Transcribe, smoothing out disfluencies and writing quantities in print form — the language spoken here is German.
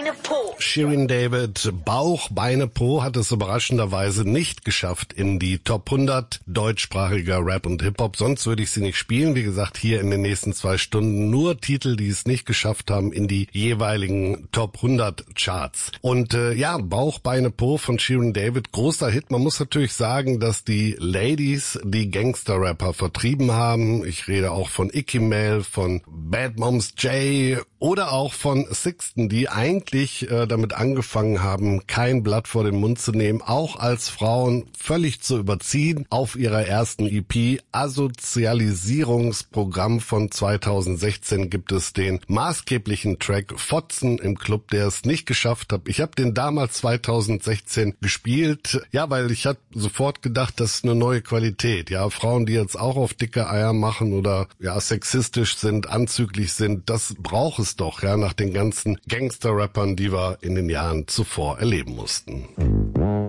Beine, Po. Shirin David, Bauch, Beine, Po hat es überraschenderweise nicht geschafft in die Top 100 deutschsprachiger Rap und Hip-Hop. Sonst würde ich sie nicht spielen. Wie gesagt, hier in den nächsten 2 Stunden nur Titel, die es nicht geschafft haben in die jeweiligen Top 100 Charts. Und Bauch, Beine, Po von Shirin David, großer Hit. Man muss natürlich sagen, dass die Ladies die Gangster-Rapper vertrieben haben. Ich rede auch von Icky Mail, von Bad Moms J oder auch von Sixten, die eigentlich damit angefangen haben, kein Blatt vor den Mund zu nehmen, auch als Frauen völlig zu überziehen. Auf ihrer ersten EP Asozialisierungsprogramm von 2016 gibt es den maßgeblichen Track Fotzen im Club, der es nicht geschafft hat. Ich habe den damals 2016 gespielt, ja, weil ich hatte sofort gedacht, das ist eine neue Qualität. Ja, Frauen, die jetzt auch auf dicke Eier machen oder ja sexistisch sind, anzüglich sind, das braucht es doch, ja, nach den ganzen Gangster-Rappern, die wir in den Jahren zuvor erleben mussten.